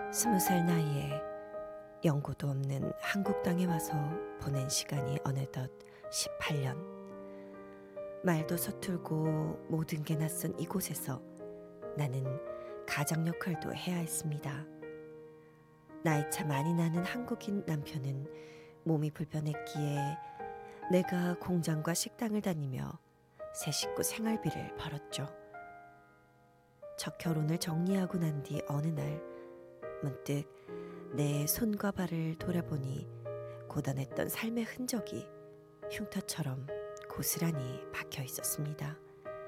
20살 나이에 연고도 없는 한국 땅에 와서 보낸 시간이 어느덧 18년. 말도 서툴고 모든 게 낯선 이곳에서 나는 가장 역할도 해야 했습니다. 나이 차 많이 나는 한국인 남편은 몸이 불편했기에 내가 공장과 식당을 다니며 세 식구 생활비를 벌었죠. 첫 결혼을 정리하고 난 뒤 어느 날 문득 내 손과 발을 돌아보니 고단했던 삶의 흔적이 흉터처럼 고스란히 박혀 있었습니다.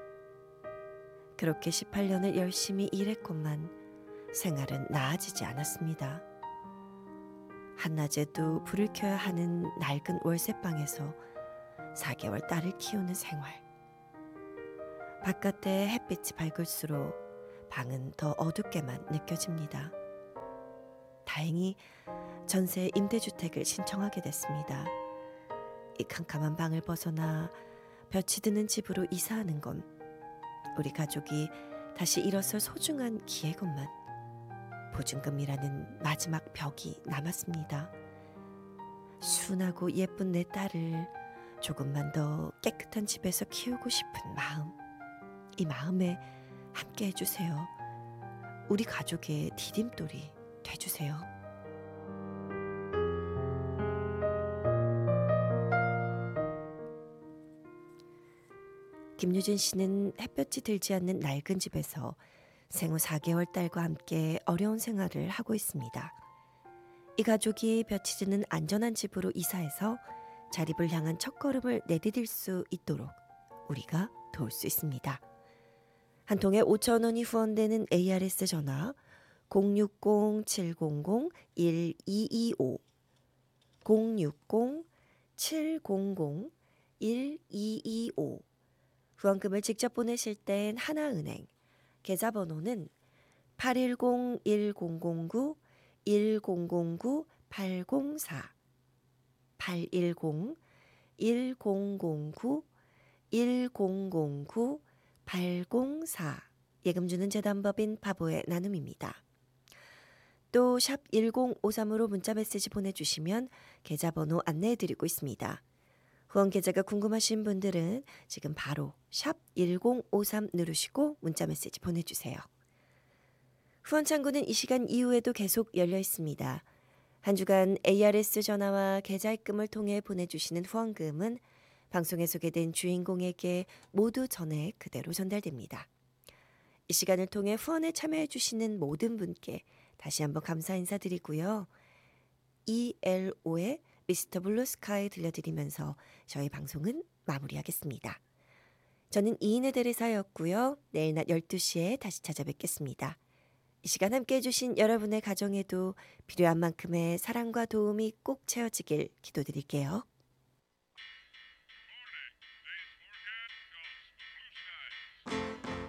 그렇게 18년을 열심히 일했건만 생활은 나아지지 않았습니다. 한낮에도 불을 켜야 하는 낡은 월세방에서 4개월 딸을 키우는 생활. 바깥에 햇빛이 밝을수록 방은 더 어둡게만 느껴집니다. 다행히 전세 임대주택을 신청하게 됐습니다. 이 캄캄한 방을 벗어나 볕이 드는 집으로 이사하는 건 우리 가족이 다시 일어설 소중한 기회건만 보증금이라는 마지막 벽이 남았습니다. 순하고 예쁜 내 딸을 조금만 더 깨끗한 집에서 키우고 싶은 마음, 이 마음에 함께 해주세요. 우리 가족의 디딤돌이 돼주세요. 김유진 씨는 햇볕이 들지 않는 낡은 집에서 생후 4개월 딸과 함께 어려운 생활을 하고 있습니다. 이 가족이 볕이 드는 안전한 집으로 이사해서 자립을 향한 첫걸음을 내디딜 수 있도록 우리가 도울 수 있습니다. 한 통에 5,000원이 후원되는 ARS 전화 060-700-1225 060-700-1225 후원금을 직접 보내실 땐 하나은행 계좌번호는 810-1009-1009-804 810-1009-1009-804 예금 주는 재단법인 바보의 나눔입니다. 또 샵 1053으로 문자메시지 보내주시면 계좌번호 안내해드리고 있습니다. 후원 계좌가 궁금하신 분들은 지금 바로 샵 1053 누르시고 문자메시지 보내주세요. 후원 창구는 이 시간 이후에도 계속 열려 있습니다. 한 주간 ARS 전화와 계좌 입금을 통해 보내주시는 후원금은 방송에 소개된 주인공에게 모두 전액 그대로 전달됩니다. 이 시간을 통해 후원에 참여해 주시는 모든 분께 다시 한번 감사 인사드리고요. ELO의 미스터 블루 스카이 들려드리면서 저희 방송은 마무리하겠습니다. 저는 이인의 대리사였고요. 내일 낮 12시에 다시 찾아뵙겠습니다. 이 시간 함께 해주신 여러분의 가정에도 필요한 만큼의 사랑과 도움이 꼭 채워지길 기도드릴게요.